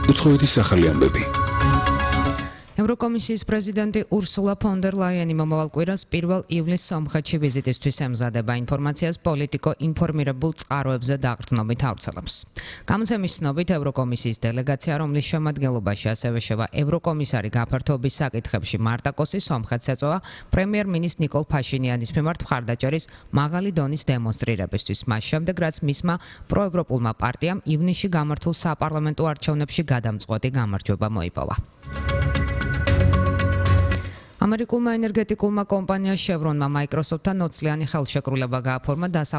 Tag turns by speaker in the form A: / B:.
A: უცხოეთის სახალი ამბები.
B: ევროკომისიის პრეზიდენტი ურსულა ფონ დერ ლაიენი მომავალ კვირას 1 ივლისს სომხეთში ვიზიტისთვის ემზადება. ინფორმაციას პოლიტიკო ინფორმირებულ წყაროებზე დაყრდნობით ავრცელებს. გამოცემის ცნობით ევროკომისიის დელეგაცია, რომლის შემადგენლობაში ასევე შევა ევროკომისარი გაფართოების საკითხებში მარტა კოსი, სომხეთს ეწევა პრემიერ-მინისტრ ნიკოლ ფაშინიანის მიმართ მხარდაჭერის მაღალი დონის დემონსტრირებისთვის. მას შემდეგ, რაც მისმა პროევროპულმა პარტიამ ივნისში გამართულ საპარლამენტო არჩევნებში გადამწყვეტი გამარჯვება მოიპოვა. ამერიკულმა ენერგეტიკულმა კომპანია შევრონმა მაიკროსოფტთან 20-წლიანი ხელშეკრულება გააფორმა